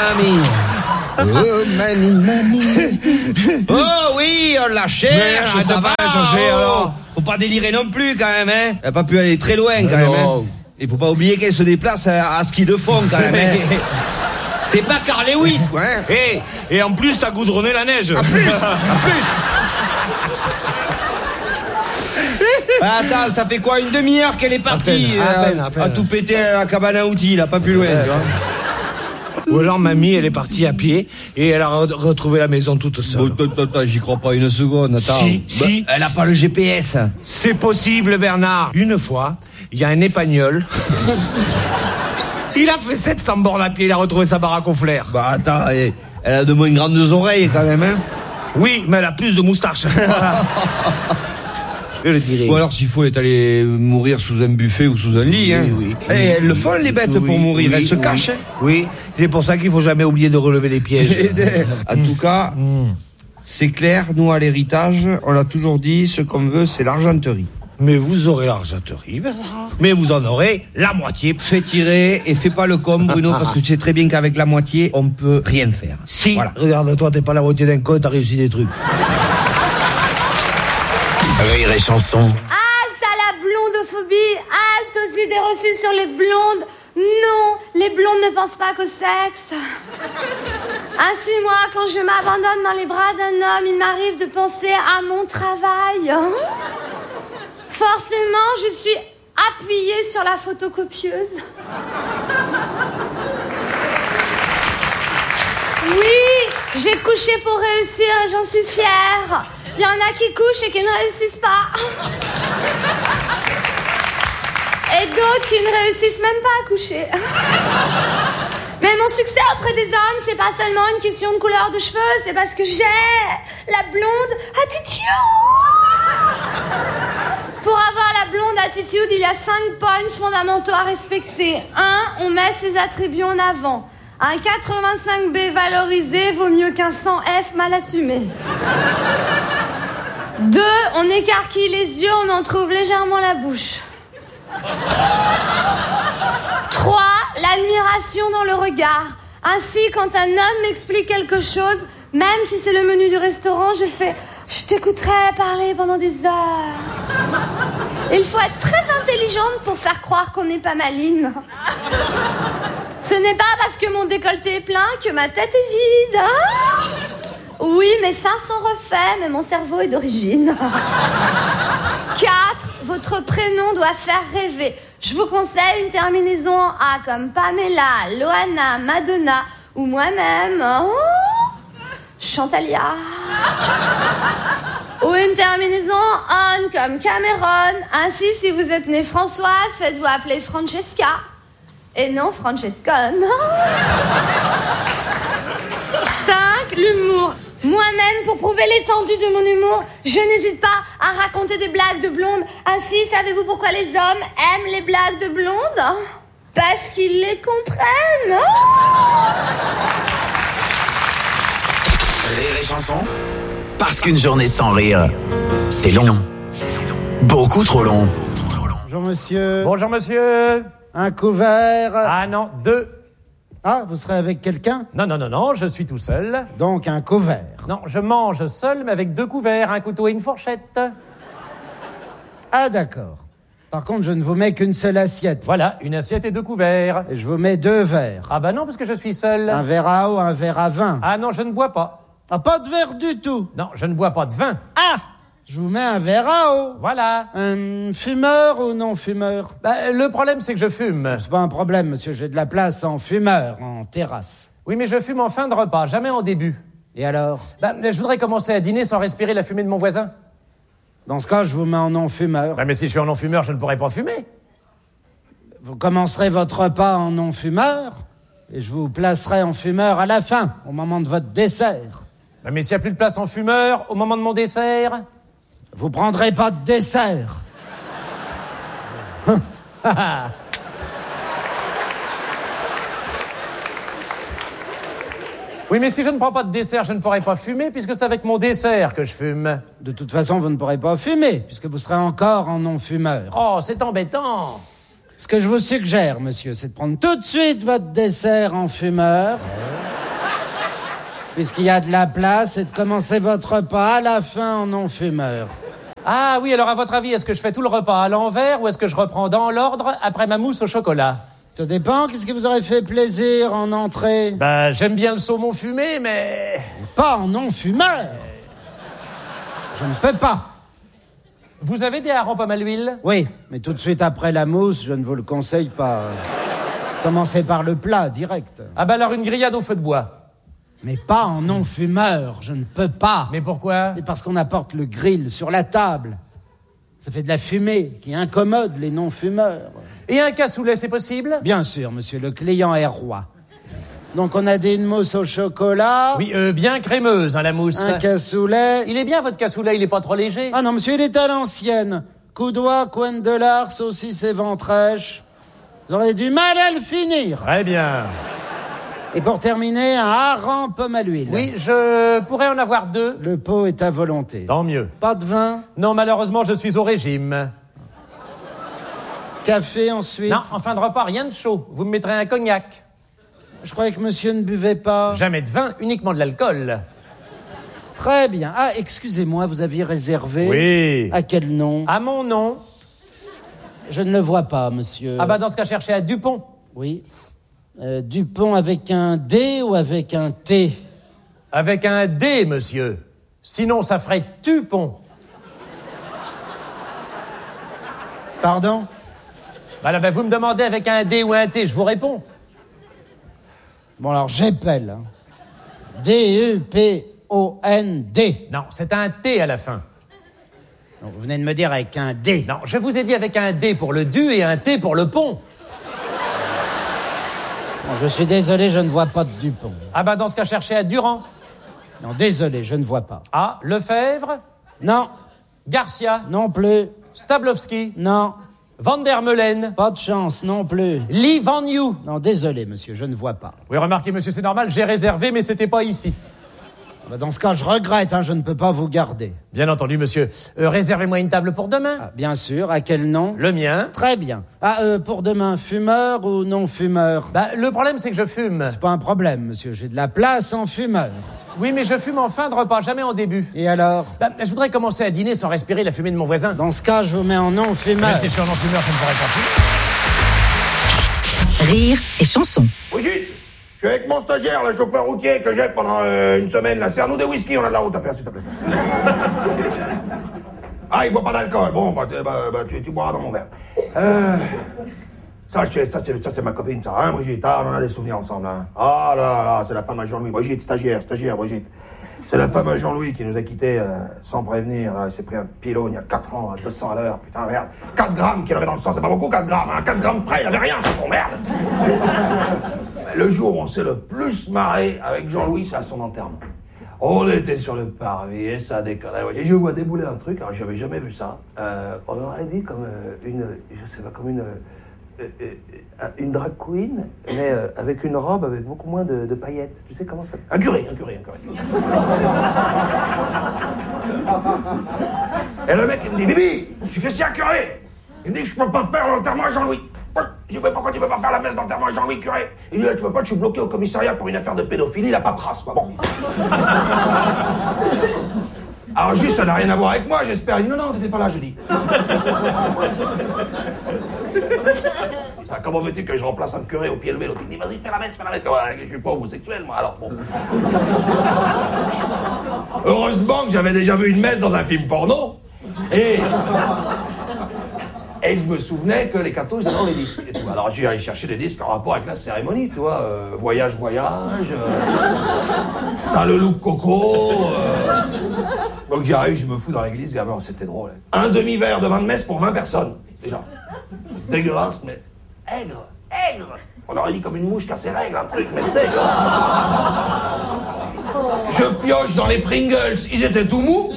mamie. Oh, mamie. Oh oui, on la cherche, mais ça va changer, alors. Faut pas délirer non plus, quand même, hein. Elle a pas pu aller très loin, quand même, hein. Il faut pas oublier qu'elle se déplace à ski de fond, quand même, hein. C'est pas Carl Lewis, quoi, hein. Et en plus, t'as goudronné la neige. En plus. Attends, ça fait quoi, une demi-heure qu'elle est partie à peine. à tout péter à la cabane à outils, là, pas plus loin, tu vois. Ou alors mamie, elle est partie à pied et elle a retrouvé la maison toute seule. Attends, j'y crois pas une seconde, attends. Si. Elle a pas le GPS. C'est possible, Bernard. Une fois, il y a un épagnol. Il a fait 700 bornes à pied, il a retrouvé sa baraque au flair. Bah attends, elle a de moins grandes oreilles quand même, hein. Oui, mais elle a plus de moustaches. Je le dirais. Ou alors s'il faut, elle est allée mourir sous un buffet ou sous un lit, hein. Oui. Elles le font, les bêtes, pour mourir. Elles se cachent, hein. Oui, c'est pour ça qu'il faut jamais oublier de relever les pièges. En tout cas, c'est clair, nous, à l'héritage, on l'a toujours dit, ce qu'on veut, c'est l'argenterie. Mais vous aurez l'argenterie, Bernard. Mais vous en aurez la moitié. Fais tirer et fais pas le con, Bruno, parce que tu sais très bien qu'avec la moitié, on peut rien faire. Si, voilà. Regarde-toi, t'es pas la moitié d'un con, t'as réussi des trucs. Rire et chanson. Halte à la blondophobie, halte aux idées reçues sur les blondes. Non, les blondes ne pensent pas qu'au sexe. Ainsi, moi, quand je m'abandonne dans les bras d'un homme, il m'arrive de penser à mon travail. Forcément, je suis appuyée sur la photocopieuse. Oui, j'ai couché pour réussir et j'en suis fière. Il y en a qui couchent et qui ne réussissent pas. Et d'autres qui ne réussissent même pas à coucher. Mais mon succès auprès des hommes, c'est pas seulement une question de couleur de cheveux, c'est parce que j'ai la blonde attitude. Pour avoir la blonde attitude, il y a 5 points fondamentaux à respecter. 1, on met ses attributs en avant. Un 85B valorisé vaut mieux qu'un 100F mal assumé. 2, on écarquille les yeux, on en trouve légèrement la bouche. 3, l'admiration dans le regard. Ainsi, quand un homme m'explique quelque chose, même si c'est le menu du restaurant, je fais « Je t'écouterai parler pendant des heures ». Il faut être très intelligente pour faire croire qu'on n'est pas maligne. Ce n'est pas parce que mon décolleté est plein que ma tête est vide. Hein? Oui, mes seins sont refaits, mais mon cerveau est d'origine. 4, votre prénom doit faire rêver. Je vous conseille une terminaison en A comme Pamela, Loana, Madonna ou moi-même. Oh, Chantalia. Ou une terminaison en on comme Cameron. Ainsi, si vous êtes née Françoise, faites-vous appeler Francesca. Et non Francescone. 5, l'humour. Moi-même, pour prouver l'étendue de mon humour, je n'hésite pas à raconter des blagues de blondes. Ainsi, savez-vous pourquoi les hommes aiment les blagues de blondes? Parce qu'ils les comprennent. Rire et chanson. Parce qu'une journée sans rire, c'est long. Beaucoup trop long. Bonjour monsieur. Bonjour monsieur. Un couvert. Ah non, 2. Ah, vous serez avec quelqu'un? Non, je suis tout seul. Donc un couvert. Non, je mange seul, mais avec 2 couverts, un couteau et une fourchette. Ah d'accord. Par contre, je ne vous mets qu'une seule assiette. Voilà, une assiette et 2 couverts. Et je vous mets 2 verres. Ah bah non, parce que je suis seul. Un verre à eau, un verre à vin. Ah non, je ne bois pas. Ah, pas de verre du tout. Non, je ne bois pas de vin. Ah, je vous mets un verre à eau. Voilà. Fumeur ou non fumeur? Bah, le problème, c'est que je fume. C'est pas un problème, monsieur. J'ai de la place en fumeur, en terrasse. Oui, mais je fume en fin de repas, jamais en début. Et alors? Bah, je voudrais commencer à dîner sans respirer la fumée de mon voisin. Dans ce cas, je vous mets en non-fumeur. Bah, mais si je suis en non-fumeur, je ne pourrais pas fumer. Vous commencerez votre repas en non-fumeur et je vous placerai en fumeur à la fin, au moment de votre dessert. Bah, mais s'il n'y a plus de place en fumeur, au moment de mon dessert... Vous prendrez pas de dessert. Oui, mais si je ne prends pas de dessert, je ne pourrai pas fumer, puisque c'est avec mon dessert que je fume. De toute façon, vous ne pourrez pas fumer, puisque vous serez encore en non-fumeur. Oh, c'est embêtant. Ce que je vous suggère, monsieur, c'est de prendre tout de suite votre dessert en fumeur puisqu'il y a de la place, et de commencer votre repas à la fin en non-fumeur. Ah oui, alors à votre avis, est-ce que je fais tout le repas à l'envers ou est-ce que je reprends dans l'ordre après ma mousse au chocolat? Ça dépend, qu'est-ce qui vous aurait fait plaisir en entrée? Bah, j'aime bien le saumon fumé, mais... Pas en non-fumeur. Je ne peux pas. Vous avez des harengs pommes à l'huile? Oui, mais tout de suite après la mousse, je ne vous le conseille pas. Commencez par le plat, direct. Ah bah alors une grillade au feu de bois. Mais pas en non-fumeur, je ne peux pas. Mais pourquoi? Et parce qu'on apporte le grill sur la table. Ça fait de la fumée qui incommode les non-fumeurs. Et un cassoulet, c'est possible? Bien sûr, monsieur, le client est roi. Donc on a une mousse au chocolat. Oui, bien crémeuse, hein, la mousse. Un cassoulet. Il est bien, votre cassoulet, il est pas trop léger? Ah non, monsieur, il est à l'ancienne. Coudois, coin de lard, saucisse et ventrèche. Vous aurez du mal à le finir. Très bien. Et pour terminer, un hareng pomme à l'huile. Oui, je pourrais en avoir 2. Le pot est à volonté. Tant mieux. Pas de vin? Non, malheureusement, je suis au régime. Café ensuite? Non, en fin de repas, rien de chaud. Vous me mettrez un cognac. Je croyais que monsieur ne buvait pas. Jamais de vin, uniquement de l'alcool. Très bien. Ah, excusez-moi, vous aviez réservé? Oui. À quel nom? À mon nom. Je ne le vois pas, monsieur. Ah bah dans ce cas, cherchez à Dupont. Oui. Dupont avec un D ou avec un T? Avec un D, monsieur. Sinon, ça ferait Tupont. Pardon? Bah là, vous me demandez avec un D ou un T, je vous réponds. Bon, alors, j'appelle. D-U-P-O-N-D. Non, c'est un T à la fin. Donc, vous venez de me dire avec un D. Non, je vous ai dit avec un D pour le du et un T pour le pont. Bon, je suis désolé, je ne vois pas de Dupont. Ah bah dans ce cas, cherchez à Durand. Non, désolé, je ne vois pas. Ah, Lefebvre. Non. Garcia. Non plus. Stablowski. Non. Van der Meulen. Pas de chance, non plus. Lee Van You. Non, désolé, monsieur, je ne vois pas. Oui, remarquez, monsieur, c'est normal, j'ai réservé, mais c'était pas ici. Bah, dans ce cas, je regrette, je ne peux pas vous garder. Bien entendu, monsieur. Réservez-moi une table pour demain. Ah, bien sûr, à quel nom? Le mien. Très bien. Ah, pour demain, fumeur ou non-fumeur? Bah, le problème, c'est que je fume. C'est pas un problème, monsieur, j'ai de la place en fumeur. Oui, mais je fume en fin de repas, jamais en début. Et alors? Bah, je voudrais commencer à dîner sans respirer la fumée de mon voisin. Dans ce cas, je vous mets en non-fumeur. Mais c'est sur non-fumeur, ça ne pourrait pas fumer. Rire et chanson. Brigitte, je suis avec mon stagiaire, le chauffeur routier que j'ai pendant une semaine. Là, serre-nous des whisky, on a de la route à faire, s'il te plaît. Ah, il boit pas d'alcool. Bon, tu boiras dans mon verre. Ça, c'est ma copine, ça, hein, Brigitte. Ah, on en a des souvenirs ensemble, hein. Ah là, c'est la femme à Jean-Louis. Brigitte, stagiaire, Brigitte. C'est la femme à Jean-Louis qui nous a quittés sans prévenir. Là. Il s'est pris un pylône il y a 4 ans, à 200 à l'heure. Putain, merde. 4 grammes qu'il avait dans le sang, c'est pas beaucoup, 4 grammes. Hein. 4 grammes près, il avait rien, c'est bon, merde. Le jour où on s'est le plus marré avec Jean-Louis, c'est à son enterrement. On était sur le parvis et ça décollait. Et je vois débouler un truc, alors j'avais jamais vu ça. On aurait dit comme une drag queen, mais avec une robe avec beaucoup moins de paillettes. Tu sais comment ça... Un curé. Et le mec, il me dit, Bibi, je suis un curé. Il me dit, je peux pas faire l'enterrement à Jean-Louis. Je dis, mais pourquoi tu peux pas faire la messe d'enterrement à Jean-Louis, curé? Il dit, tu peux pas, je suis bloqué au commissariat pour une affaire de pédophilie, la paperasse, quoi. Bon. Alors juste, ça n'a rien à voir avec moi, j'espère. Il dit, non, t'étais pas là, je dis. Comment veux-tu que je remplace un curé au pied levé? L'autre, il dit, vas-y, fais la messe. Je suis pas homosexuel, moi, alors bon. Heureusement que j'avais déjà vu une messe dans un film porno. Et je me souvenais que les cathos, ils avaient les disques et tout. Alors, j'ai allé chercher des disques en rapport avec la cérémonie, tu vois. Voyage, t'as le look coco. Donc, j'arrive, je me fous dans l'église, gamin, c'était drôle. Un demi-verre de vin de messe pour 20 personnes, déjà. Dégueulasse, mais aigre. On aurait dit comme une mouche qui a ses règles, un truc, mais dégueulasse. Je pioche dans les Pringles, ils étaient tout mous.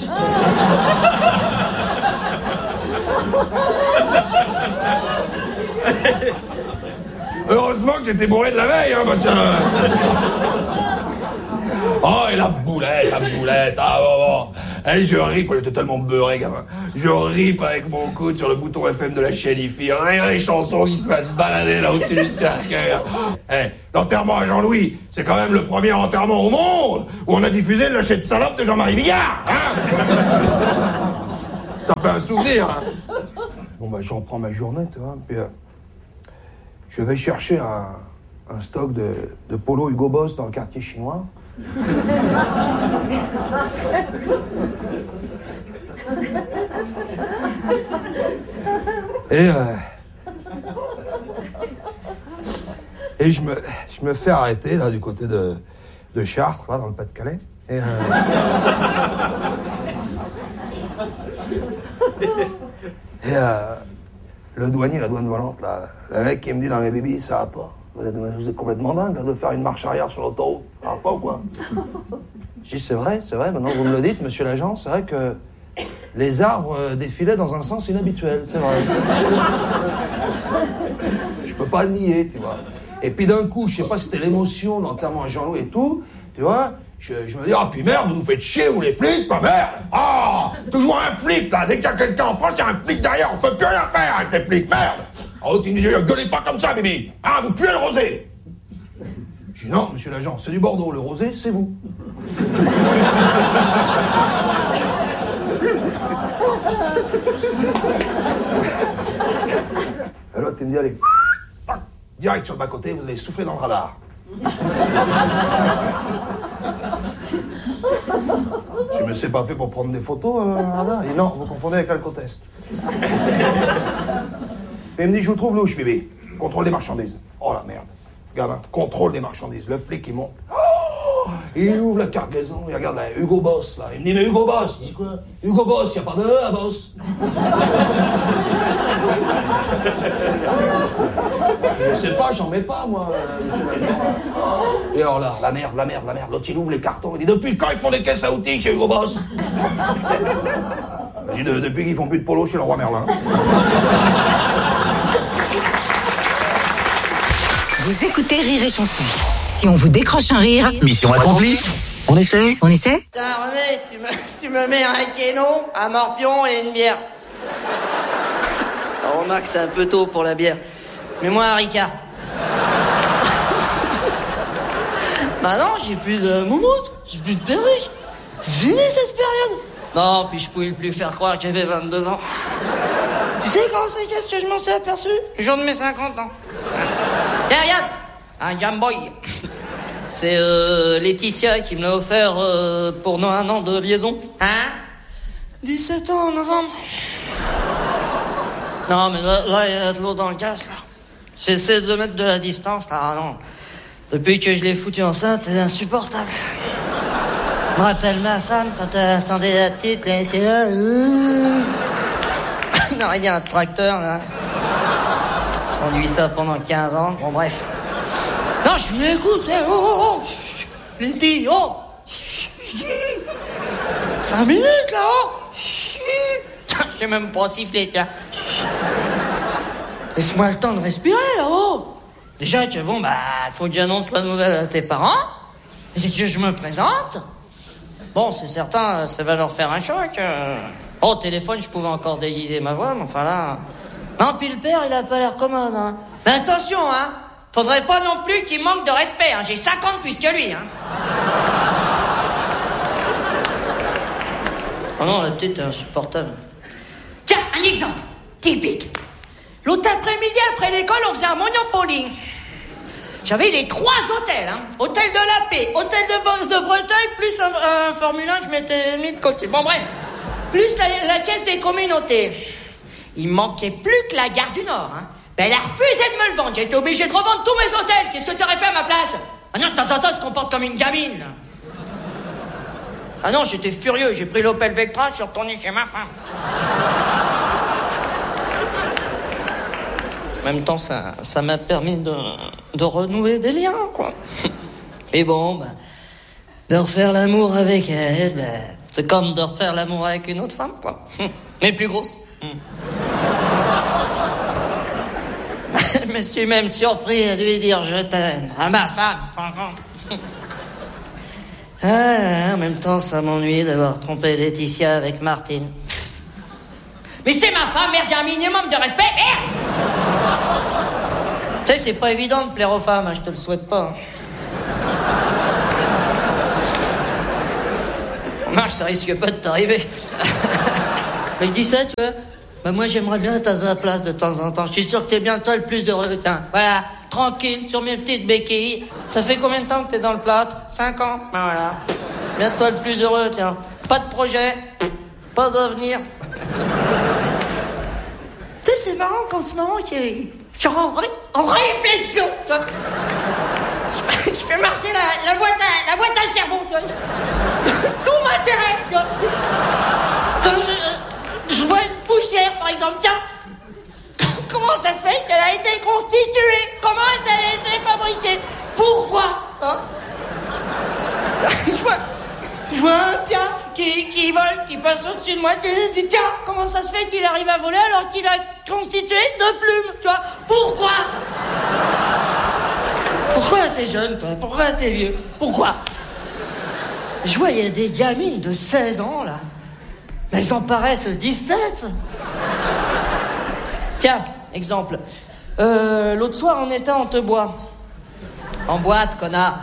Heureusement que j'étais bourré de la veille, hein, parce que... Oh, et la boulette, ah bon. Et je rip, j'étais tellement beurré, gamin. Je rip avec mon coude sur le bouton FM de la chaîne IFI. Rire et chansons qui se mettent balader là au-dessus du cercueil. L'enterrement à Jean-Louis, c'est quand même le premier enterrement au monde où on a diffusé le lâcher de salope de Jean-Marie Bigard, hein. Ça fait un souvenir, hein. Bon, bah, je reprends ma journée, tu vois, puis je vais chercher un stock de polo Hugo Boss dans le quartier chinois. Et je me fais arrêter, là, du côté de Chartres, là, dans le Pas-de-Calais. Le douanier, la douane volante, là, le mec qui me dit dans mes bébés, ça va pas. Vous êtes complètement dingue, là, de faire une marche arrière sur l'autoroute. Ça va pas ou quoi? Je dis, c'est vrai, maintenant que vous me le dites, monsieur l'agent, c'est vrai que les arbres défilaient dans un sens inhabituel, c'est vrai. Je peux pas le nier, tu vois. Et puis d'un coup, je sais pas si c'était l'émotion, l'enterrement à Jean-Louis et tout, tu vois, je me dis, ah, puis merde, vous nous faites chier, vous les flics, pas merde. Ah, toujours un flic, là, dès qu'il y a quelqu'un en France, il y a un flic derrière, on peut plus rien faire avec les flics, merde. Oh, tu me dis, gueulez pas comme ça, bébé. Ah, vous puez le rosé. Je dis, non, monsieur l'agent, c'est du Bordeaux, le rosé, c'est vous. Alors, tu me dis, allez, direct sur le bas-côté, vous allez souffler dans le radar. Je me suis pas fait pour prendre des photos, radar. Et non, vous confondez avec l'alcotest. Et il me dit, je vous trouve louche, bébé. Contrôle des marchandises. Oh la merde. Gamin, contrôle des marchandises. Le flic, il monte. Oh, il ouvre la cargaison, il regarde là, Hugo Boss, là. Il me dit, mais Hugo Boss. Je dis quoi? Hugo Boss, y a pas de E à Boss. Je sais pas, j'en mets pas, moi, monsieur l'agent. Et alors là, la merde. L'autre, il ouvre les cartons. Il dit, depuis quand ils font des caisses à outils chez Hugo Boss? J'ai dit, depuis qu'ils font plus de polo chez le roi Merlin. Vous écoutez Rire et Chanson. Si on vous décroche un rire... Mission accomplie. On essaie? On essaie? Tiens, René, tu me mets un kéno, un morpion et une bière. Alors, remarque, c'est un peu tôt pour la bière. Mets-moi un Ricard. Bah non, j'ai plus de moumoute, j'ai plus de perruque. C'est fini cette période. Non, puis je pouvais plus faire croire que j'avais 22 ans. Tu sais quand c'est qu'est-ce que je m'en suis aperçu? Le jour de mes 50 ans. Tiens, regarde, un Game Boy. C'est Laetitia qui me l'a offert pour un an de liaison. Hein? 17 ans en novembre. Non, mais là, il y a de l'eau dans le gaz, là. J'essaie de mettre de la distance, là. Ah, non. Depuis que je l'ai foutu enceinte, c'est insupportable. Je me rappelle ma femme quand elle attendait la petite, elle était là. Non, il y a un tracteur, là. On conduit ça pendant 15 ans. Bon, bref. Non, je lui écoute. Oh. Il dit, oh. 5 minutes, là, oh. J'ai même pas sifflé, tiens. Laisse-moi le temps de respirer, là-haut. Déjà que, bon, bah, faut que j'annonce la nouvelle à tes parents. Et que je me présente. Bon, c'est certain, ça va leur faire un choc. Au téléphone, je pouvais encore déguiser ma voix, mais enfin là... Non, puis le père, il a pas l'air commode, hein. Mais attention, hein. Faudrait pas non plus qu'il manque de respect, hein. J'ai 50 plus que lui, hein. Oh non, la petite est insupportable. Tiens, un exemple typique. L'autre après-midi, après l'école, on faisait un Monopoly. J'avais les 3 hôtels, hein. Hôtel de la Paix, hôtel de Bretagne, plus un Formule 1 que je m'étais mis de côté. Bon, bref. Plus la caisse des communautés. Il manquait plus que la gare du Nord, hein. Ben, elle a refusé de me le vendre. J'ai été obligé de revendre tous mes hôtels. Qu'est-ce que t'aurais fait à ma place? Ah non, de temps en temps, elle se comporte comme une gamine. Ah non, j'étais furieux. J'ai pris l'Opel Vectra, je suis retourné chez ma femme. En même temps, ça m'a permis de renouer des liens, quoi. Et bon, bah, de refaire l'amour avec elle, bah, c'est comme de refaire l'amour avec une autre femme, quoi. Mais plus grosse. Je me suis même surpris à lui dire je t'aime. À ma femme, par contre. En même temps, ça m'ennuie d'avoir trompé Laetitia avec Martine. Mais c'est ma femme, merde, il y a un minimum de respect, merde. Tu sais, c'est pas évident de plaire aux femmes, hein, je te le souhaite pas. Marc, ça risque pas de t'arriver. Mais je dis ça, tu vois. Bah moi, j'aimerais bien être à ta place de temps en temps. Je suis sûr que t'es bien toi le plus heureux. Tiens, voilà, tranquille, sur mes petites béquilles. Ça fait combien de temps que t'es dans le plâtre? 5 ans. Ben voilà. Bien toi le plus heureux, tiens. Pas de projet, pas d'avenir. Tu sais, c'est marrant qu'en ce moment, je suis en réflexion, tu vois. Je fais marcher la boîte à cerveau, tu vois. Tout m'intéresse, tu vois. Quand je vois une poussière, par exemple, tiens. Comment ça se fait qu'elle a été constituée? Comment elle a été fabriquée? Pourquoi, hein? Je vois un piaf qui vole, qui passe au-dessus de moi. Je dis, tiens, comment ça se fait qu'il arrive à voler alors qu'il a constitué de plumes, tu vois? Pourquoi? Pourquoi t'es jeune, toi? Pourquoi t'es vieux? Pourquoi? Je vois, il y a des gamines de 16 ans, là. Mais elles en paraissent 17. Tiens, exemple. L'autre soir, on était en Tebois. En boîte, connard.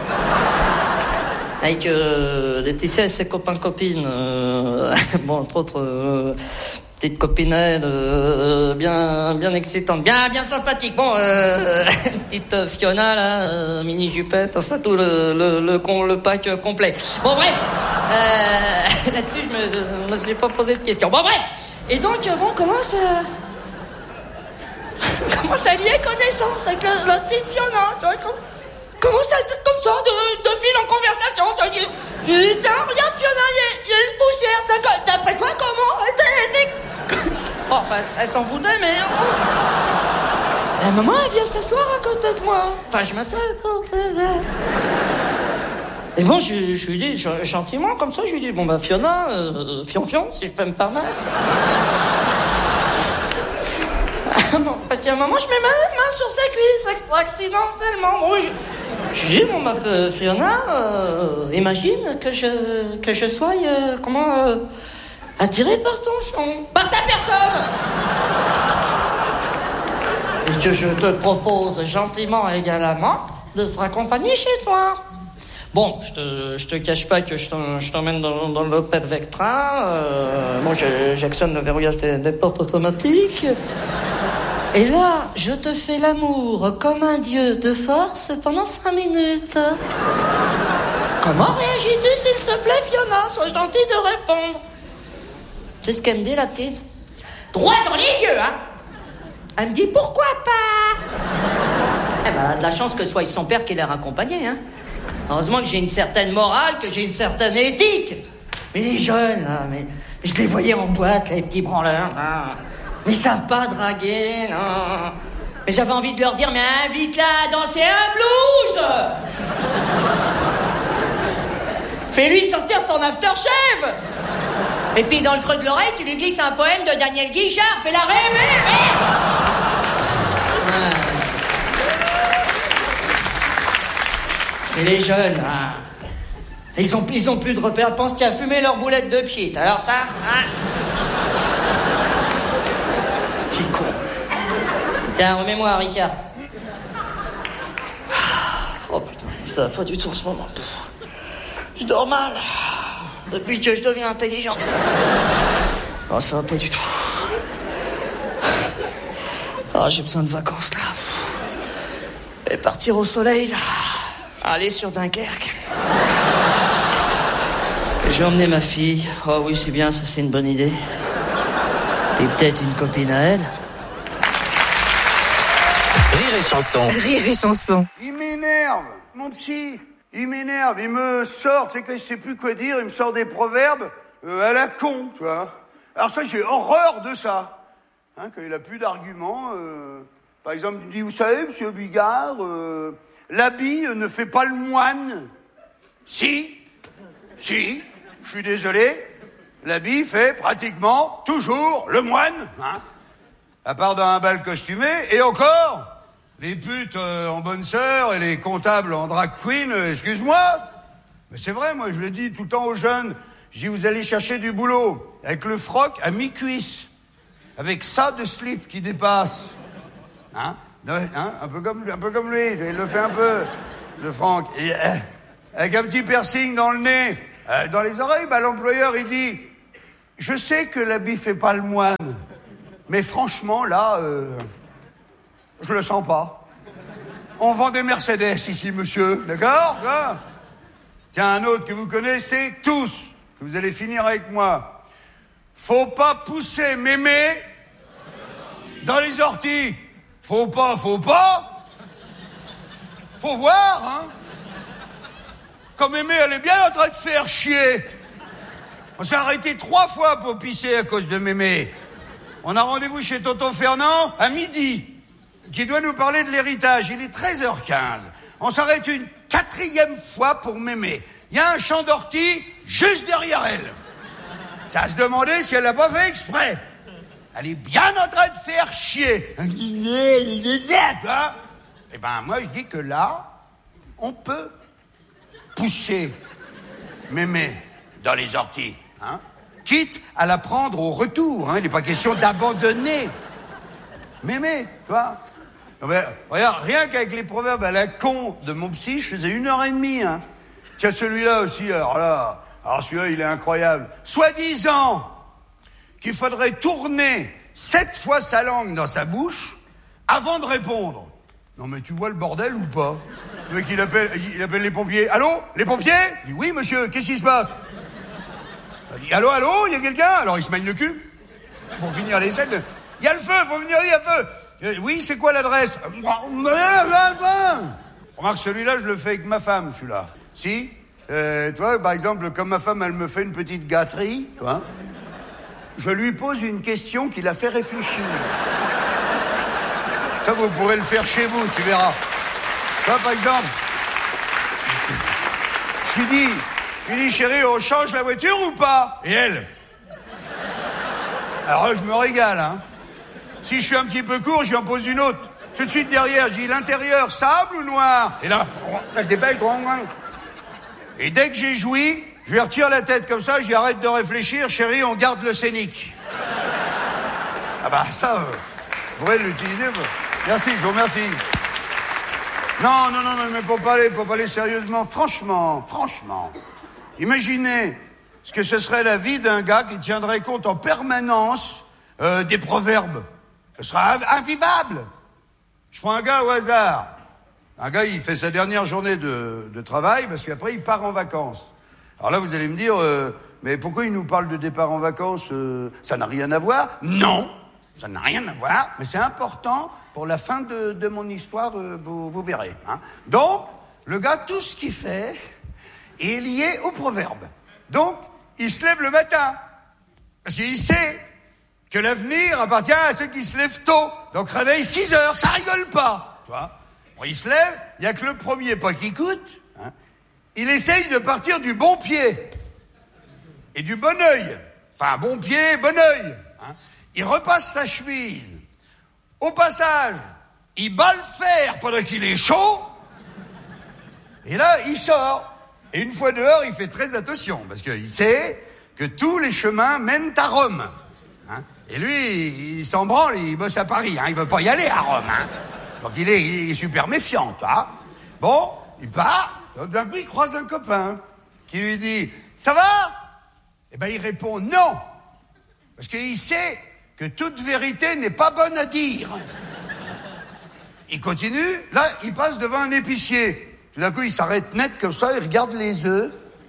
Avec Laetitia et ses copains-copines. Bon, entre autres, petite copinette bien excitante, bien sympathique. Bon, petite Fiona, là, mini-jupette, enfin tout le pack complet. Bon, bref. Là-dessus, je me suis pas posé de questions. Bon, bref. Et donc, bon, comment ça liait connaissance avec la petite Fiona, tu vois, comment ça, comme ça, de fil en conversation, tu dis, tiens, regarde Fiona, il y a une poussière, d'après toi, comment? Bon, enfin, elle s'en foutait, mais... La maman, elle vient s'asseoir à côté de moi. Enfin, je m'assois à côté d'elle. Et bon, je lui dis, gentiment, comme ça, je lui dis, bon, bah, Fiona, fion, si je peux me permettre. Bon, parce qu'à un moment, je mets ma main sur sa cuisse, accidentellement. Bon, je dis, bon, ma Fiona, imagine que je sois, attiré par ton fion. Par ta personne. Et que je te propose gentiment et également de se raccompagner chez toi. Bon, je te cache pas que je t'emmène dans l'Opel Vectra. Bon, j'actionne le verrouillage des portes automatiques. Et là, je te fais l'amour comme un dieu de force pendant 5 minutes. Comment réagis-tu, s'il te plaît, Fiona? Sois gentille de répondre. C'est ce qu'elle me dit, la petite. Droit dans les yeux, hein. Elle me dit, pourquoi pas? Eh ben, elle a de la chance que ce soit son père qui l'ait raccompagnée, hein. Heureusement que j'ai une certaine morale, que j'ai une certaine éthique. Mais les jeunes, là, mais je les voyais en boîte, les petits branleurs, là. Mais ils savent pas draguer, non. Mais j'avais envie de leur dire, mais invite-la à danser un blues. Fais-lui sortir ton aftershave. Et puis dans le creux de l'oreille, tu lui glisses un poème de Daniel Guichard. Fais-la rêver, merde. Et les jeunes, là, ils ont plus de repères. Ils pensent qu'il a fumé leur boulette de pied. Alors ça, petit con. Tiens, remets-moi, Ricard. Oh putain, ça va pas du tout en ce moment. Je dors mal. Depuis que je deviens intelligent. Oh, ça va pas du tout. Ah, j'ai besoin de vacances, là. Et partir au soleil, là. Aller sur Dunkerque. Je vais emmener ma fille. Oh oui, c'est bien, ça c'est une bonne idée. Et peut-être une copine à elle. Rire et chanson. Rire et chanson. Il m'énerve, mon psy. Il m'énerve, il me sort, tu sais, quand il sait plus quoi dire, il me sort des proverbes à la con, tu vois. Alors ça, j'ai horreur de ça. Hein, quand il a plus d'arguments. Par exemple, il dit, vous savez, monsieur Bigard, l'habit ne fait pas le moine. Si, je suis désolé, l'habit fait pratiquement toujours le moine. Hein, à part dans un bal costumé, et encore... Les putes en bonne sœur et les comptables en drag queen, excuse-moi. Mais c'est vrai, moi, je le dis tout le temps aux jeunes. Je dis, vous allez chercher du boulot avec le froc à mi-cuisse, avec ça de slip qui dépasse. Hein, un peu comme lui, il le fait un peu, le Franck. Et, avec un petit piercing dans le nez, dans les oreilles, l'employeur, il dit, je sais que l'habit fait pas le moine, mais franchement, là, je le sens pas. On vend des Mercedes ici, monsieur, d'accord? Tiens, un autre que vous connaissez tous, que vous allez finir avec moi. Faut pas pousser mémé dans les orties. Faut pas. Faut voir, hein. Quand mémé, elle est bien en train de faire chier. On s'est arrêté 3 fois pour pisser à cause de mémé. On a rendez-vous chez Tonton Fernand à midi, qui doit nous parler de l'héritage. Il est 13h15. On s'arrête une 4e fois pour mémé. Il y a un champ d'ortie juste derrière elle. Ça a se demander si elle l'a pas fait exprès. Elle est bien en train de faire chier. Hein? Eh ben, moi, je dis que là, on peut pousser mémé dans les orties. Hein? Quitte à la prendre au retour. Hein? Il n'est pas question d'abandonner mémé, tu vois. Regarde, rien qu'avec les proverbes à la con de mon psy, je faisais 1h30. Hein? Tiens, celui-là aussi, alors celui-là, il est incroyable. Soi-disant qu'il faudrait tourner 7 fois sa langue dans sa bouche avant de répondre. Non, mais tu vois le bordel ou pas? Le mec, il appelle les pompiers. Allô? Les pompiers? Il dit, oui, monsieur, qu'est-ce qui se passe? Il dit, allô, il y a quelqu'un? Alors, il se mène le cul. Pour finir les scènes. Il y a le feu, faut venir, il y a le feu. Oui, c'est quoi l'adresse? Remarque, celui-là, je le fais avec ma femme, celui-là. Si, tu vois, par exemple, comme ma femme, elle me fait une petite gâterie, tu vois, je lui pose une question qui la fait réfléchir. Ça, vous pourrez le faire chez vous, tu verras. Tu vois, par exemple, je lui dis, chérie, on change la voiture ou pas? Et elle? Alors là, je me régale, hein. Si je suis un petit peu court, j'y en pose une autre. Tout de suite derrière, je dis, l'intérieur, sable ou noir? Et là je dépêche. Et dès que j'ai joui, je lui retire la tête comme ça, j'y arrête de réfléchir, chérie, on garde le scénic. Ah bah ça, vous pourrez l'utiliser. Merci, je vous remercie. Non, mais pour parler sérieusement, franchement, imaginez ce que ce serait la vie d'un gars qui tiendrait compte en permanence des proverbes. Ce serait invivable. Je prends un gars au hasard. Un gars, il fait sa dernière journée de travail parce qu'après, il part en vacances. Alors là, vous allez me dire, mais pourquoi il nous parle de départ en vacances? Ça n'a rien à voir? Non, ça n'a rien à voir, mais c'est important pour la fin de mon histoire, vous verrez. Hein. Donc, le gars, tout ce qu'il fait est lié au proverbe. Donc, il se lève le matin parce qu'il sait que l'avenir appartient à ceux qui se lèvent tôt. Donc, réveil 6h, ça rigole pas, tu vois. Bon, il se lève, il n'y a que le premier pas qui coûte. Hein. Il essaye de partir du bon pied et du bon œil. Enfin, bon pied, bon œil. Hein. Il repasse sa chemise. Au passage, il bat le fer pendant qu'il est chaud. Et là, il sort. Et une fois dehors, il fait très attention parce qu'il sait que tous les chemins mènent à Rome. Hein. Et lui, il s'en branle, il bosse à Paris. Hein. Il veut pas y aller à Rome. Hein. Donc il est super méfiant, hein. Bon, il part, d'un coup il croise un copain qui lui dit « Ça va ?» Eh ben il répond « Non !» Parce qu'il sait que toute vérité n'est pas bonne à dire. Il continue, là il passe devant un épicier. Tout d'un coup il s'arrête net comme ça, il regarde les œufs.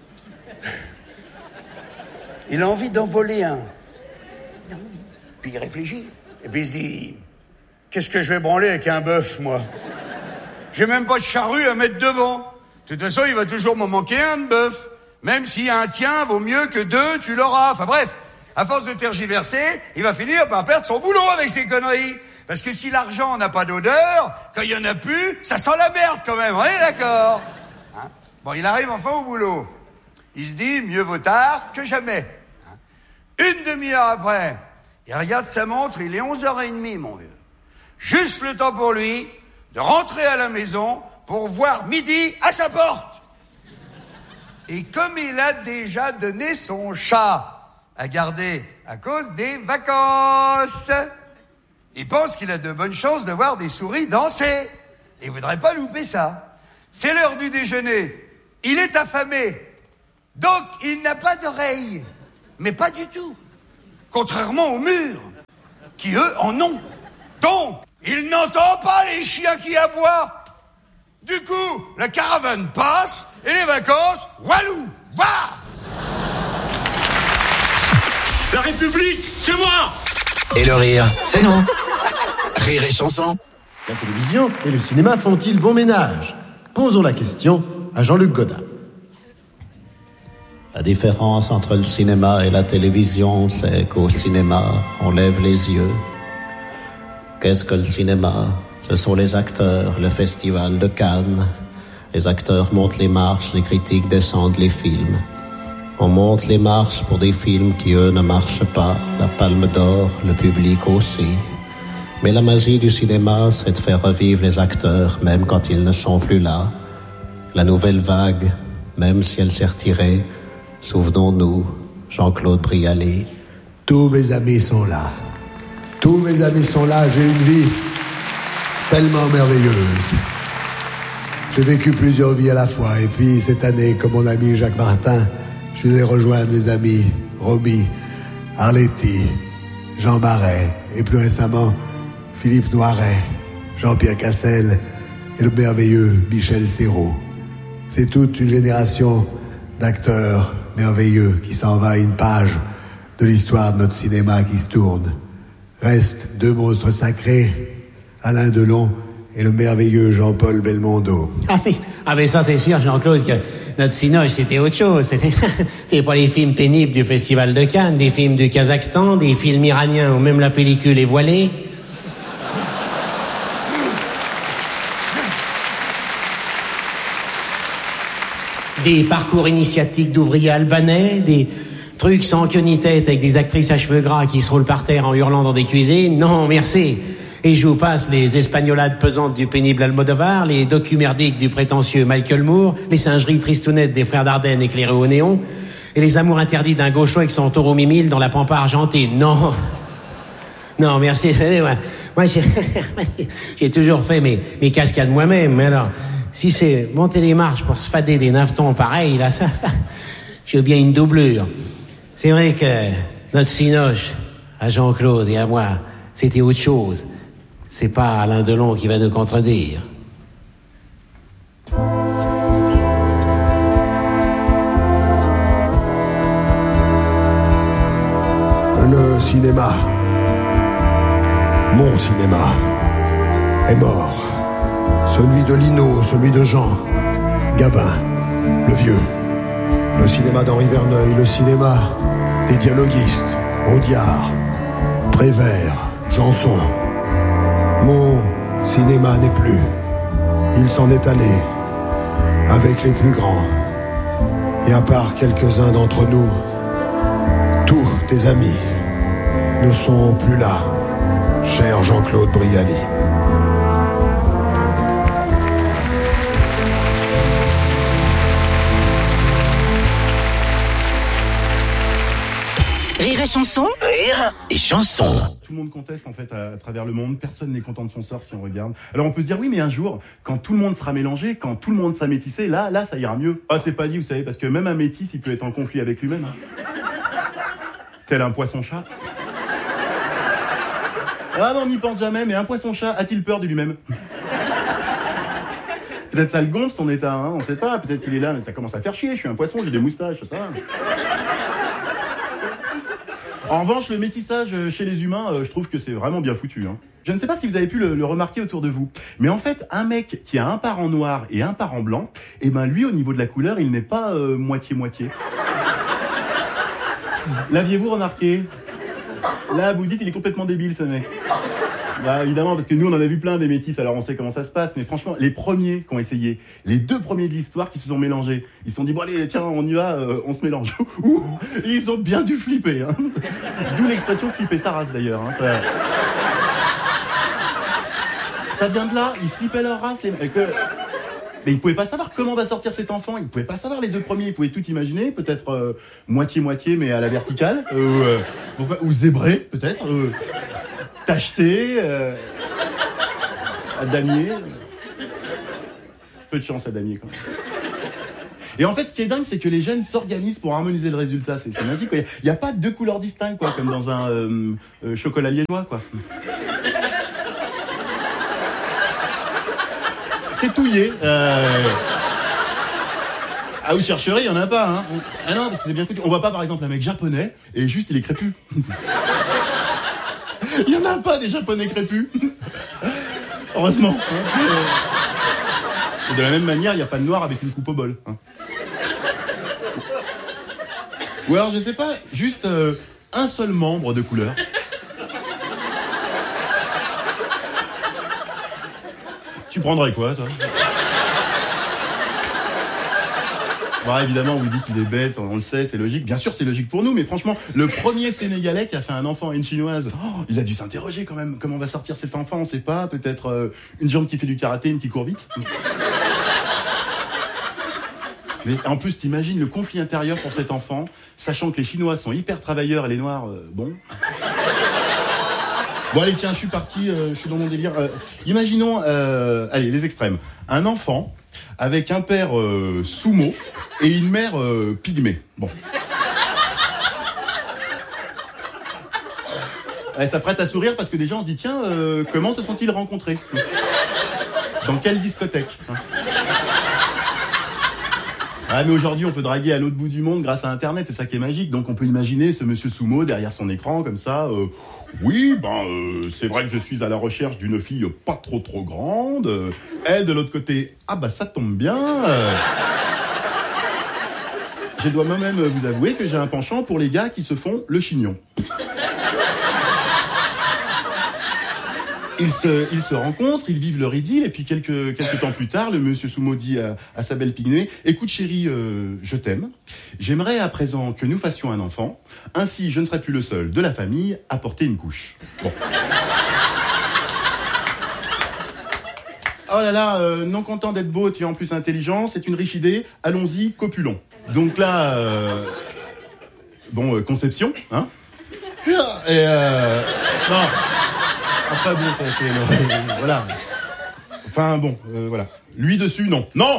Il a envie d'en voler un. Puis il réfléchit, et puis il se dit... Qu'est-ce que je vais branler avec un bœuf, moi? J'ai même pas de charrue à mettre devant. De toute façon, il va toujours m'en manquer un de bœuf. Même si un tien vaut mieux que 2, tu l'auras. Enfin bref, à force de tergiverser, il va finir par perdre son boulot avec ses conneries. Parce que si l'argent n'a pas d'odeur, quand il y en a plus, ça sent la merde quand même, on est d'accord? Hein? Bon, il arrive enfin au boulot. Il se dit, mieux vaut tard que jamais. Hein? Une demi-heure après, il regarde sa montre, il est 11h30, mon vieux. Juste le temps pour lui de rentrer à la maison pour voir midi à sa porte. Et comme il a déjà donné son chat à garder à cause des vacances, il pense qu'il a de bonnes chances de voir des souris danser. Il voudrait pas louper ça. C'est l'heure du déjeuner. Il est affamé. Donc, il n'a pas d'oreilles. Mais pas du tout. Contrairement aux murs, qui eux en ont. Donc, il n'entend pas les chiens qui aboient. Du coup, la caravane passe et les vacances, walou, va. La République, c'est moi. Et le rire, c'est nous. Rire et chanson. La télévision et le cinéma font-ils bon ménage? Posons la question à Jean-Luc Godin. La différence entre le cinéma et la télévision, c'est qu'au cinéma, on lève les yeux. Qu'est-ce que le cinéma? Ce sont les acteurs, le festival de Cannes. Les acteurs montent les marches, les critiques descendent les films. On monte les marches pour des films qui, eux, ne marchent pas. La Palme d'Or, le public aussi. Mais la magie du cinéma, c'est de faire revivre les acteurs, même quand ils ne sont plus là. La nouvelle vague, même si elle s'est retirée, souvenons-nous, Jean-Claude Brialy. Tous mes amis sont là. Tous mes amis sont là. J'ai une vie tellement merveilleuse. J'ai vécu plusieurs vies à la fois. Et puis, cette année, comme mon ami Jacques Martin, je suis allé rejoindre mes amis Romy, Arletty, Jean Marais, et plus récemment, Philippe Noiret, Jean-Pierre Cassel et le merveilleux Michel Serrault. C'est toute une génération d'acteurs merveilleux qui s'en va à une page de l'histoire de notre cinéma qui se tourne. Restent deux monstres sacrés, Alain Delon et le merveilleux Jean-Paul Belmondo. Ah mais ça c'est sûr, Jean-Claude, que notre cinoche c'était autre chose. C'était pas les films pénibles du Festival de Cannes, des films du Kazakhstan, des films iraniens où même la pellicule est voilée. Des parcours initiatiques d'ouvriers albanais, des trucs sans queue ni tête avec des actrices à cheveux gras qui se roulent par terre en hurlant dans des cuisines. Non, merci. Et je vous passe les espagnolades pesantes du pénible Almodovar, les docu-merdiques du prétentieux Michael Moore, les singeries tristounettes des frères Dardenne éclairés au néon, et les amours interdits d'un gaucho avec son taureau mimile dans la pampa argentine. Non. Non, merci. Moi, j'ai toujours fait mes cascades moi-même, mais alors, si c'est monter les marches pour se fader des navetons pareils, là, ça, j'ai bien une doublure. C'est vrai que notre cinoche, à Jean-Claude et à moi, c'était autre chose. C'est pas Alain Delon qui va nous contredire. Le cinéma, mon cinéma, est mort. Celui de Lino, celui de Jean, Gabin, le vieux. Le cinéma d'Henri Verneuil, le cinéma des dialoguistes, Audiard, Prévert, Janson. Mon cinéma n'est plus. Il s'en est allé avec les plus grands. Et à part quelques-uns d'entre nous, tous tes amis ne sont plus là, cher Jean-Claude Brialy. Rire et chanson. Rire et chanson. Tout le monde conteste en fait à travers le monde. Personne n'est content de son sort si on regarde. Alors on peut se dire oui, mais un jour, quand tout le monde sera mélangé, quand tout le monde sera métissé, là ça ira mieux. Ah, c'est pas dit, vous savez, parce que même un métis, il peut être en conflit avec lui-même. Tel un poisson-chat. Ah non, on n'y pense jamais, mais un poisson-chat a-t-il peur de lui-même? Peut-être ça le gonfle son état, hein, on sait pas. Peut-être qu'il est là, mais ça commence à faire chier. Je suis un poisson, j'ai des moustaches, ça va. En revanche, le métissage chez les humains, je trouve que c'est vraiment bien foutu. Hein. Je ne sais pas si vous avez pu le remarquer autour de vous, mais en fait, un mec qui a un parent noir et un parent blanc, eh ben lui, au niveau de la couleur, il n'est pas moitié-moitié. L'aviez-vous remarqué? Là, vous dites, il est complètement débile, ce mec. Bah, évidemment, parce que nous, on en a vu plein des métis, alors on sait comment ça se passe, mais franchement, les premiers qui ont essayé, les deux premiers de l'histoire qui se sont mélangés, ils se sont dit, bon allez, tiens, on y va, on se mélange. Ouh, ils ont bien dû flipper, hein. D'où l'expression flipper sa race, d'ailleurs, hein. Ça vient de là, ils flippaient leur race, les mecs. Mais il pouvait pas savoir comment va sortir cet enfant. Il pouvait pas savoir les deux premiers. Il pouvait tout imaginer, peut-être moitié-moitié, mais à la verticale, ou zébré, peut-être, tacheté, à damier. Peu de chance à damier quand même. Et en fait, ce qui est dingue, c'est que les jeunes s'organisent pour harmoniser le résultat. C'est magique, quoi. Il n'y a pas deux couleurs distinctes, quoi, comme dans un chocolat liégeois, quoi. C'est touillé. Ah, vous chercherez, il n'y en a pas, hein. Ah non, parce que c'est bien foutu. On voit pas, par exemple, un mec japonais, et juste, il est crépu. Il n'y en a pas, des japonais crépus. Heureusement. Et de la même manière, il n'y a pas de noir avec une coupe au bol. Hein. Ou alors, je sais pas, juste un seul membre de couleur. Tu prendrais quoi, toi? Bon, évidemment, vous dites il est bête, on le sait, c'est logique. Bien sûr, c'est logique pour nous, mais franchement, le premier Sénégalais qui a fait un enfant à une Chinoise, il a dû s'interroger quand même. Comment va sortir cet enfant? On sait pas. Peut-être une jambe qui fait du karaté, une qui court vite. Mais en plus, t'imagines le conflit intérieur pour cet enfant, sachant que les Chinois sont hyper travailleurs et les Noirs, bon. Bon, allez, tiens, je suis parti, je suis dans mon délire. Imaginons, allez, les extrêmes. Un enfant avec un père sumo et une mère pygmée. Bon. Elle s'apprête à sourire parce que déjà on se dit, tiens, comment se sont-ils rencontrés? Dans quelle discothèque, hein? Ah, mais aujourd'hui, on peut draguer à l'autre bout du monde grâce à Internet, c'est ça qui est magique. Donc, on peut imaginer ce monsieur Sumo derrière son écran, comme ça. Oui, c'est vrai que je suis à la recherche d'une fille pas trop grande. Elle, de l'autre côté, ah bah ça tombe bien. Je dois moi-même vous avouer que j'ai un penchant pour les gars qui se font le chignon. Ils se rencontrent, ils vivent leur idylle, et puis quelques temps plus tard, le monsieur Sumo dit à sa belle pygmée, écoute chérie, je t'aime. J'aimerais à présent que nous fassions un enfant. Ainsi, je ne serai plus le seul de la famille à porter une couche. Bon. Oh là là, non content d'être beau et en plus intelligent, c'est une riche idée. Allons-y, copulons. Donc là, conception, hein. Et non. Après, bon, ça, c'est... voilà. Enfin, bon, voilà. Lui dessus, non. Non.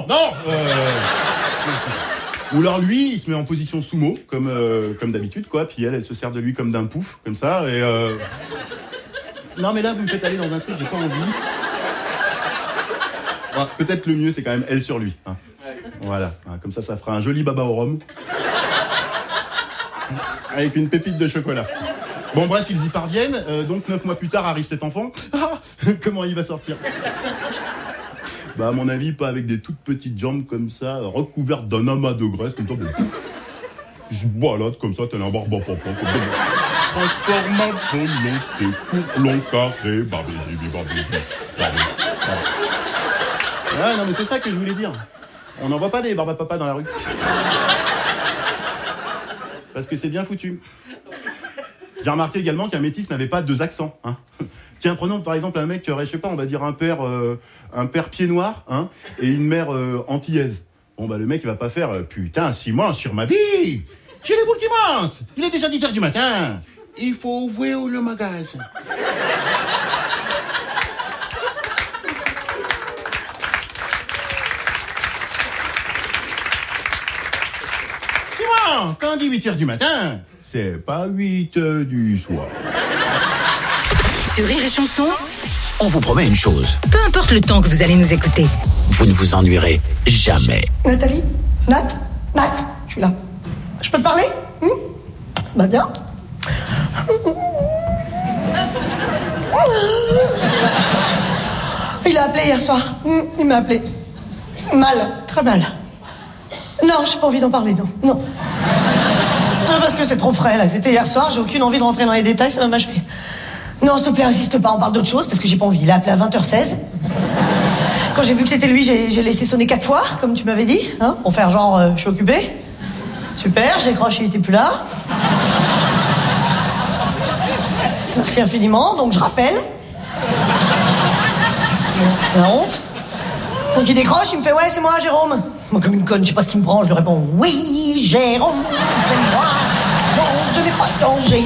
Ou alors lui, il se met en position sumo, comme d'habitude, quoi. Puis elle se sert de lui comme d'un pouf, comme ça. Et non, mais là, vous me faites aller dans un truc, j'ai pas envie. Bon, peut-être le mieux, c'est quand même elle sur lui. Hein. Voilà. Comme ça fera un joli baba au rhum. Avec une pépite de chocolat. Bon, bref, ils y parviennent. Donc, 9 mois plus tard, arrive cet enfant. Ah, comment il va sortir? Bah, à mon avis, pas avec des toutes petites jambes comme ça, recouvertes d'un amas de graisse, comme ça. Je balade comme ça, t'as un barbe à papa. Transformation, long, court, long, carré, barbézi. Ah, non, mais c'est ça que je voulais dire. On n'en voit pas des barbes à papa dans la rue. Parce que c'est bien foutu. J'ai remarqué également qu'un métis n'avait pas deux accents. Hein. Tiens, prenons par exemple un mec qui aurait, je sais pas, on va dire un père pied noir, hein, et une mère antillaise. Bon, bah le mec il va pas faire putain, 6 mois sur ma vie. J'ai les boules qui montent. Il est déjà 10h du matin. Il faut ouvrir le magasin. Simon, quand on dit 8h du matin, c'est pas 8h du soir. Sur Rire et Chanson, On vous promet une chose. peu importe le temps que vous allez nous écouter. Vous ne vous ennuierez jamais. Nathalie? Nat, je suis là. Je peux te parler? Bah bien. Il a appelé hier soir. Il m'a appelé. Mal, très mal. Non, j'ai pas envie d'en parler, non. Parce que c'est trop frais, là. C'était hier soir, j'ai aucune envie de rentrer dans les détails, ça va m'achever. Non, s'il te plaît, insiste pas, on parle d'autre chose, parce que j'ai pas envie. Il a appelé à 20h16. Quand j'ai vu que c'était lui, j'ai laissé sonner 4 fois, comme tu m'avais dit, hein, pour faire genre, je suis occupée. Super, j'ai croché, il était plus là. Merci infiniment, donc je rappelle. La honte. Donc il décroche, il me fait ouais, c'est moi, Jérôme. Moi, comme une conne, je sais pas ce qu'il me prend, je lui réponds oui, Jérôme, c'est moi. Non, je n'ai pas de danger.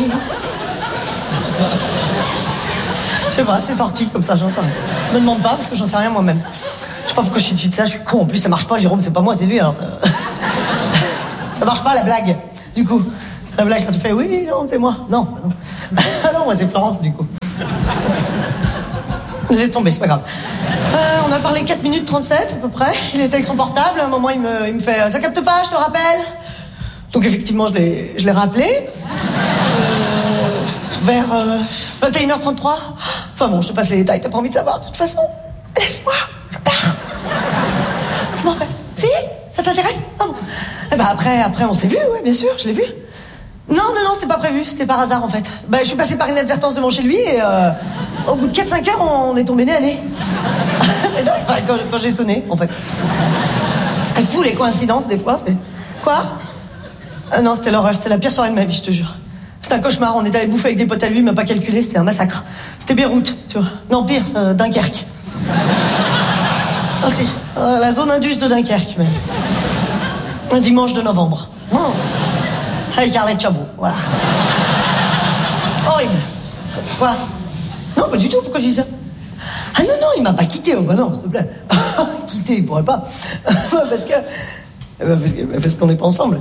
Je sais pas, c'est sorti comme ça, j'en sais rien. Me demande pas parce que j'en sais rien moi-même. Je sais pas pourquoi je suis de ça, je suis con. En plus, ça marche pas, Jérôme, c'est pas moi, c'est lui, alors ça... Ça marche pas, la blague, du coup. La blague, quand tu fais oui, non, c'est moi. Non, non. Non, moi, c'est Florence, du coup. Laisse tomber, c'est pas grave. On a parlé 4 minutes 37 à peu près. Il était avec son portable. À un moment, il me fait ça capte pas, je te rappelle. Donc effectivement, je l'ai rappelé. Vers 21h33. Enfin bon, je te passe les détails. T'as pas envie de savoir de toute façon. Laisse-moi, je pars. Je m'en vais. Si, ça t'intéresse? Ah bon. Et ben après, on s'est vu, oui, bien sûr, je l'ai vu. Non, c'était pas prévu, c'était par hasard en fait. Je suis passé par inadvertance devant chez lui et au bout de 4-5 heures, on est tombé nez à nez. C'est dingue, enfin, quand j'ai sonné en fait. Elle fout les coïncidences des fois. Mais... Quoi? Non, c'était l'horreur, c'était la pire soirée de ma vie, je te jure. C'était un cauchemar, on était allé bouffer avec des potes à lui, il m'a pas calculé, c'était un massacre. C'était Beyrouth, tu vois. Non, pire, Dunkerque. Ah si, la zone indus de Dunkerque, même. Un dimanche de novembre. Oh. Avec Arlette Chabot, voilà. Horrible. Quoi? Non, pas du tout, pourquoi je dis ça? Ah non, il m'a pas quitté, oh bah non, s'il te plaît. Quitté, il pourrait pas. Parce qu'on n'est pas ensemble.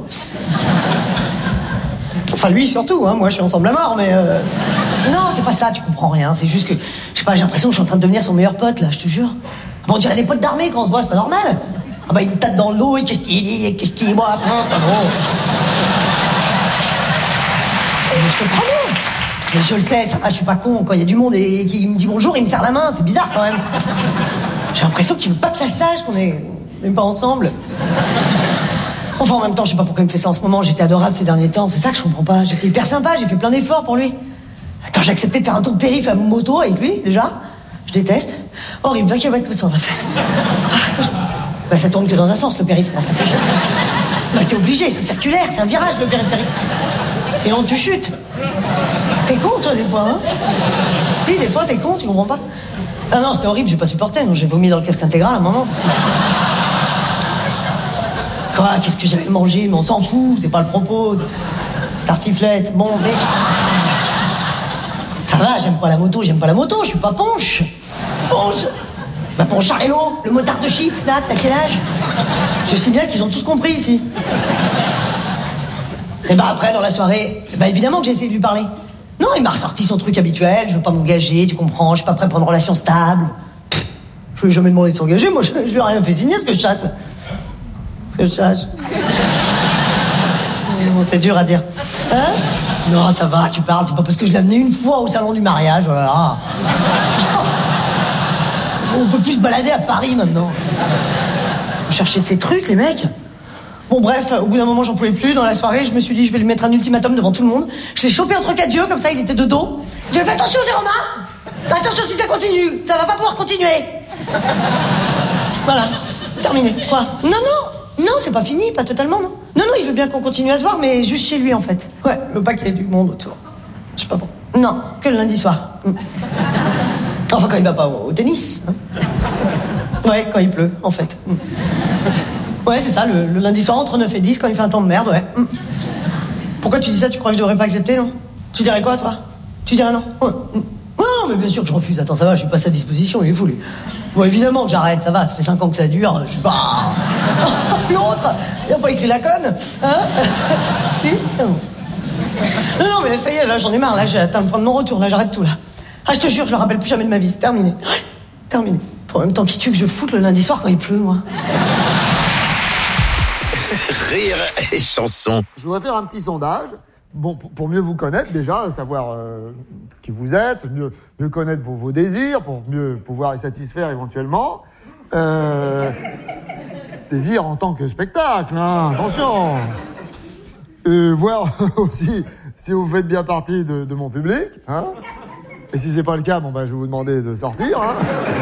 Enfin, lui surtout, hein, moi je suis ensemble à mort, mais... Non, c'est pas ça, tu comprends rien, c'est juste que... Je sais pas, j'ai l'impression que je suis en train de devenir son meilleur pote, là, je te jure. Bon, on dirait des potes d'armée quand on se voit, c'est pas normal. Ah bah, il me tape dans le dos, et qu'est-ce qu'il dit, moi, pas drôle. Mais je te promets. Mais je le sais, ça va, je suis pas con. Quand il y a du monde et qui me dit bonjour, il me serre la main, c'est bizarre quand même. J'ai l'impression qu'il veut pas que ça se sache qu'on est même pas ensemble. Enfin, en même temps, je sais pas pourquoi il me fait ça en ce moment. J'étais adorable ces derniers temps, c'est ça que je comprends pas. J'étais hyper sympa, j'ai fait plein d'efforts pour lui. Attends, j'ai accepté de faire un tour de périph' à moto avec lui, déjà. Je déteste. Horrible, 20 km que ça on a fait. Ça tourne que dans un sens, le périph'. T'es obligé, c'est circulaire, c'est un virage, le périphérique. Sinon, tu chutes. T'es con, toi, des fois, hein? Si, des fois, t'es con, tu comprends pas? Ah non, c'était horrible, j'ai pas supporté. Non, j'ai vomi dans le casque intégral à un moment. Parce que... Quoi? Qu'est-ce que j'avais mangé? Mais on s'en fout, c'est pas le propos. Tartiflette, bon, mais... Ça va, j'aime pas la moto, je suis pas Ponche. Ponche Poncharélo, le motard de chips, Nat, t'as quel âge? Je signale qu'ils ont tous compris ici. Et après, dans la soirée, évidemment que j'ai essayé de lui parler. Non, il m'a ressorti son truc habituel, je veux pas m'engager, tu comprends, je suis pas prêt pour une relation stable. Je lui ai jamais demandé de s'engager, moi je lui ai rien fait signer, ce que je chasse. Bon, c'est dur à dire. Hein? Non, ça va, tu parles, c'est pas parce que je l'ai amené une fois au salon du mariage, voilà. On peut plus se balader à Paris maintenant. On cherchait de ces trucs, les mecs. Bon, bref, au bout d'un moment, j'en pouvais plus. Dans la soirée, je me suis dit, je vais lui mettre un ultimatum devant tout le monde. Je l'ai chopé entre 4 yeux, comme ça, il était de dos. Je lui ai fait attention, Jérôme, attention si ça continue. Ça va pas pouvoir continuer. Voilà, terminé. Quoi? Non, c'est pas fini, pas totalement, non. Non, il veut bien qu'on continue à se voir, mais juste chez lui, en fait. Ouais, il veut pas qu'il y ait du monde autour. Je sais pas bon. Non, que le lundi soir. Enfin, quand il va pas au tennis. Hein. Ouais, quand il pleut, en fait. Ouais, c'est ça, le lundi soir entre 9 et 10, quand il fait un temps de merde, ouais. Pourquoi tu dis ça? Tu crois que je devrais pas accepter, non? Tu dirais quoi, toi? Tu dirais non? Ouais. Non, mais bien sûr que je refuse. Attends, ça va, je suis pas à sa disposition, il est fou, lui. Bon, évidemment que j'arrête, ça va, ça fait 5 ans que ça dure, je suis pas... L'autre, il a pas écrit la conne, hein? Si? Non, mais ça y est, là, j'en ai marre, là, j'ai atteint le point de non-retour, là, j'arrête tout, là. Ah, je te jure, je le rappelle plus jamais de ma vie, c'est terminé. Ouais, terminé. En même temps, qui tu que je foute le lundi soir quand il pleut, moi? Rire et chanson. Je voudrais faire un petit sondage, bon, pour mieux vous connaître déjà, savoir qui vous êtes, mieux connaître vos désirs, pour mieux pouvoir les satisfaire éventuellement. Désirs en tant que spectacle, hein, attention. Voir aussi si vous faites bien partie de mon public, hein. Et si c'est pas le cas, je vais vous demander de sortir, hein.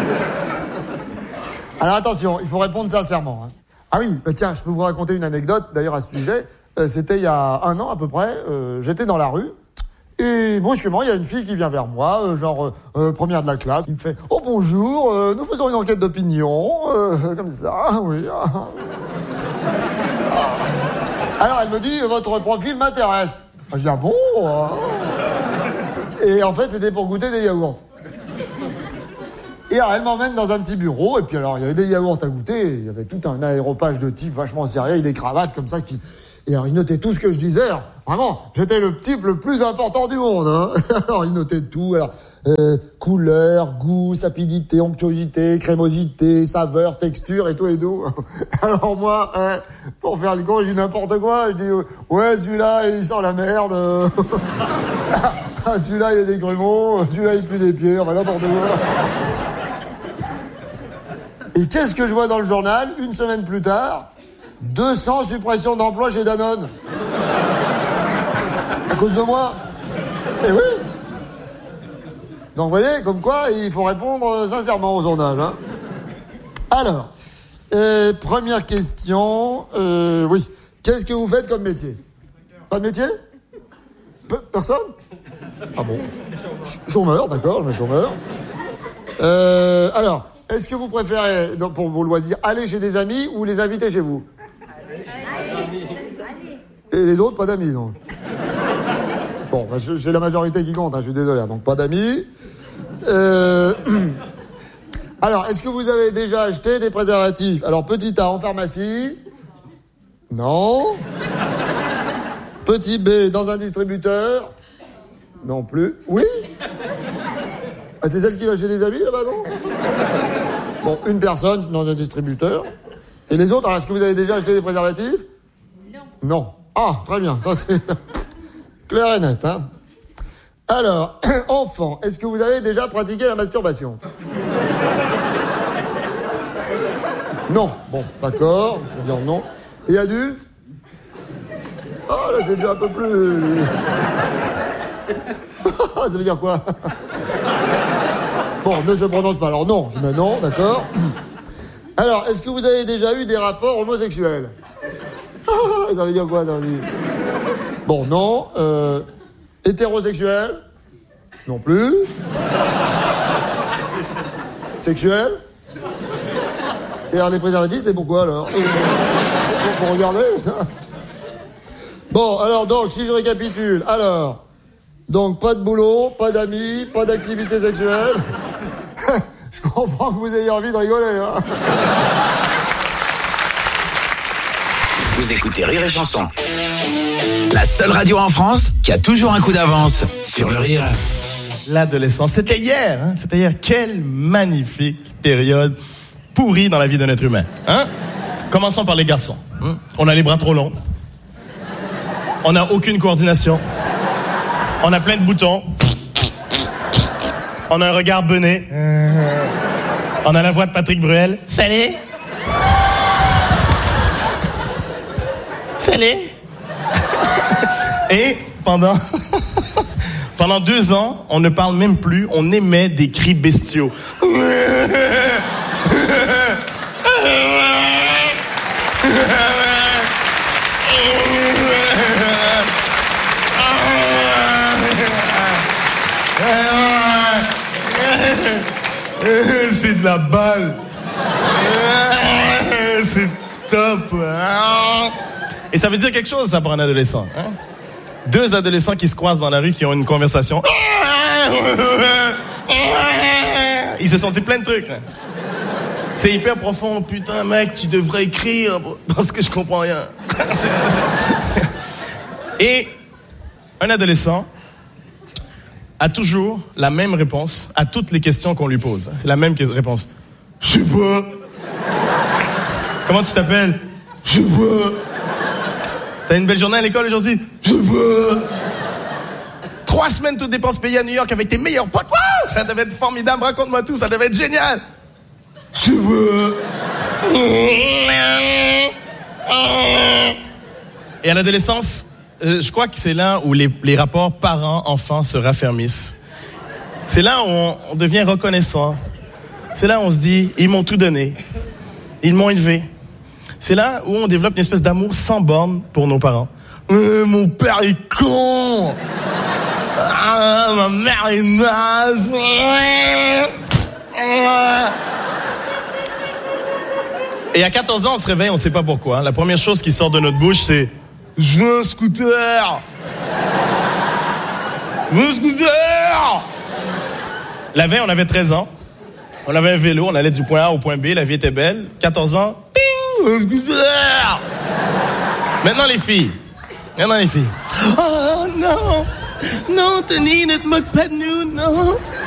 Alors attention, il faut répondre sincèrement, hein. Ah oui, tiens, je peux vous raconter une anecdote, d'ailleurs, à ce sujet. C'était il y a 1 an à peu près, j'étais dans la rue, Et brusquement, il y a une fille qui vient vers moi, première de la classe. Il me fait « Oh bonjour, nous faisons une enquête d'opinion. » Comme ça, oui. Alors elle me dit « Votre profil m'intéresse. » Je dis « Ah bon ?» Et en fait, c'était pour goûter des yaourts. Et alors, elle m'emmène dans un petit bureau, et puis alors, il y avait des yaourts à goûter, il y avait tout un aéropage de type vachement sérieux, avec des cravates comme ça qui... Et alors, il notait tout ce que je disais. Alors, vraiment, j'étais le type le plus important du monde, hein. Alors, il notait tout. Alors, couleur, goût, sapidité, onctuosité, crémosité, saveur, texture et tout et tout. Alors moi, pour faire le con, je dis n'importe quoi. Je dis, ouais, celui-là, il sent la merde. Celui-là, il y a des grumeaux. Celui-là, il pue des pieds. Enfin, n'importe quoi. Et qu'est-ce que je vois dans le journal, une semaine plus tard? 200 suppressions d'emplois chez Danone. À cause de moi. Eh oui. Donc vous voyez, comme quoi, il faut répondre sincèrement au sondage. Hein. Alors, première question. Oui. Qu'est-ce que vous faites comme métier? Pas de métier? Personne? Ah bon? Chômeur, d'accord, mais chômeur. Alors, est-ce que vous préférez, pour vos loisirs, aller chez des amis ou les inviter chez vous? Et les autres, pas d'amis, donc. Bon, c'est la majorité qui compte, hein, je suis désolé. Donc, pas d'amis. Alors, est-ce que vous avez déjà acheté des préservatifs? Alors, petit A, en pharmacie. Non. Petit B, dans un distributeur. Non plus. Oui. Ah, c'est celle qui va chez des amis, là-bas, non? Bon, une personne dans un distributeur. Et les autres, alors, est-ce que vous avez déjà acheté des préservatifs? Non. Non. Ah, très bien. Ça, c'est clair et net, hein. Alors, enfant, est-ce que vous avez déjà pratiqué la masturbation? Non. Bon, d'accord. On va dire non. Et adulte? Oh, là, c'est déjà un peu plus... Ça veut dire quoi? Bon, ne se prononce pas. Alors non, je mets non, d'accord. Alors, est-ce que vous avez déjà eu des rapports homosexuels? Ça veut dire quoi, ça veut dire? Bon, non. Hétérosexuel? Non plus. Sexuel? Et alors, les préservatifs, c'est pourquoi, alors? Pour regarder, ça. Bon, alors, donc, si je récapitule, alors... Donc, pas de boulot, pas d'amis, pas d'activité sexuelle. Je comprends que vous ayez envie de rigoler, hein. Vous écoutez Rire et Chanson. La seule radio en France qui a toujours un coup d'avance sur le rire. L'adolescence, c'était hier, hein. C'était hier. Quelle magnifique période pourrie dans la vie d'un être humain, hein. Commençons par les garçons. On a les bras trop longs. On n'a aucune coordination. On a plein de boutons. On a un regard bené. On a la voix de Patrick Bruel. Salut. Salut. Et pendant 2 ans, on ne parle même plus. On émet des cris bestiaux. C'est de la balle. C'est top. Et ça veut dire quelque chose, ça, pour un adolescent, hein? 2 adolescents qui se croisent dans la rue, qui ont une conversation. Ils se sont dit plein de trucs, là. C'est hyper profond. Putain, mec, tu devrais écrire parce que je comprends rien. Et un adolescent a toujours la même réponse à toutes les questions qu'on lui pose. C'est la même réponse. Je sais pas. Comment tu t'appelles? Je sais pas. T'as une belle journée à l'école aujourd'hui? Je sais pas. 3 semaines toutes dépenses payées à New York avec tes meilleurs potes. Wow, ça devait être formidable. Raconte-moi tout, ça devait être génial. Je sais pas. Et à l'adolescence, je crois que c'est là où les rapports parents-enfants se raffermissent. C'est là où on devient reconnaissant. C'est là où on se dit, ils m'ont tout donné. Ils m'ont élevé. C'est là où on développe une espèce d'amour sans borne pour nos parents. Mon père est con. Ma mère est naze. Et à 14 ans, on se réveille, on sait pas pourquoi. La première chose qui sort de notre bouche, c'est « Je veux un scooter !» « Je veux un scooter !» La veille, on avait 13 ans. On avait un vélo, on allait du point A au point B, la vie était belle. 14 ans, ting, un scooter ! Maintenant, les filles. Oh non! Non, Tony, ne te moque pas de nous, non!